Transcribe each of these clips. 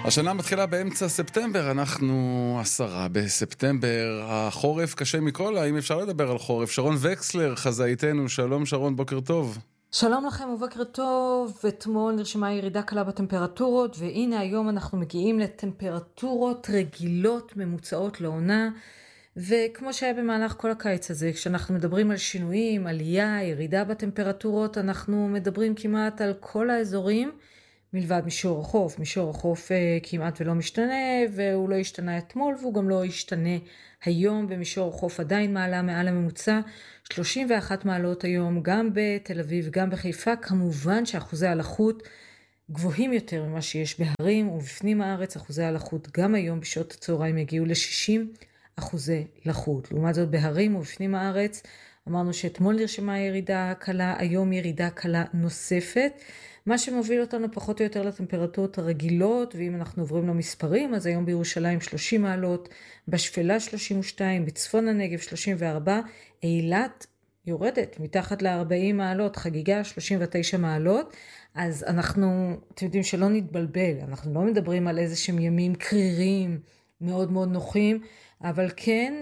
השנה מתחילה באמצע ספטמבר, אנחנו 10 בספטמבר, החורף קשה מכל, האם אפשר לדבר על חורף? שרון וקסלר חזאיתנו, שלום שרון, בוקר טוב. שלום לכם ובוקר טוב. אתמול נרשמה ירידה קלה בטמפרטורות, והנה היום אנחנו מגיעים לטמפרטורות רגילות ממוצעות לעונה, וכמו שהיה במהלך כל הקיץ הזה, כשאנחנו מדברים על שינויים, עלייה, ירידה בטמפרטורות, אנחנו מדברים כמעט על כל האזורים, מלבד מישור החוף. מישור החוף כמעט ולא משתנה, והוא לא השתנה אתמול, והוא גם לא ישתנה היום. במישור החוף עדיין מעלה מעל הממוצע, 31 מעלות היום, גם בתל אביב, גם בחיפה. כמובן שאחוזי הלחות גבוהים יותר ממה שיש בהרים, ובפנים הארץ אחוזי הלחות גם היום בשעות הצהריים יגיעו ל-60% לחות. לעומת זאת בהרים ובפנים הארץ, אמרנו שאתמול נרשמה ירידה קלה, היום ירידה קלה נוספת, מה שמוביל אותנו פחות או יותר לטמפרטורות הרגילות. ואם אנחנו עוברים למספרים, אז היום בירושלים 30 מעלות, בשפלה 32, בצפון הנגב 34, אילת יורדת מתחת ל-40 מעלות, חגיגה 39 מעלות. אז אנחנו, אתם יודעים שלא נתבלבל, אנחנו לא מדברים על איזה שהם ימים קרירים מאוד מאוד נוחים, אבל כן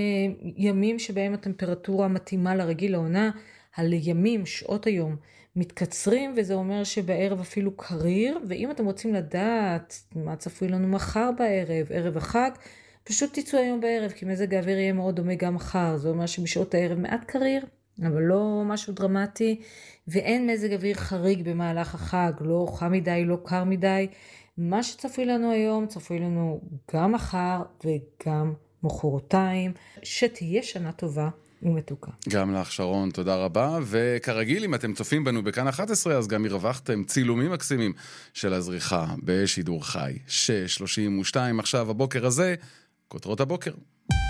ימים שבהם הטמפרטורה מתאימה לרגיל לעונה. על ימים, שעות היום מתקצרים, וזה אומר שבערב אפילו קריר. ואם אתם רוצים לדעת מה צפוי לנו מחר בערב, ערב החג, פשוט תצאו היום בערב, כי מזג האוויר יהיה מאוד דומה גם מחר. זה אומר שבשעות הערב מעט קריר, אבל לא משהו דרמטי, ואין מזג אוויר חריג במהלך החג, לא חם מדי, לא קר מדי. מה שצפוי לנו היום, צפוי לנו גם מחר וגם מחרתיים. שתהיה שנה טובה ומתוקה. גם לך שרון, תודה רבה. וכרגיל, אם אתם צופים בנו בכאן 11, אז גם הרווחתם צילומים מקסימים של הזריחה בשידור חי 6:32 עכשיו הבוקר הזה. כותרות הבוקר.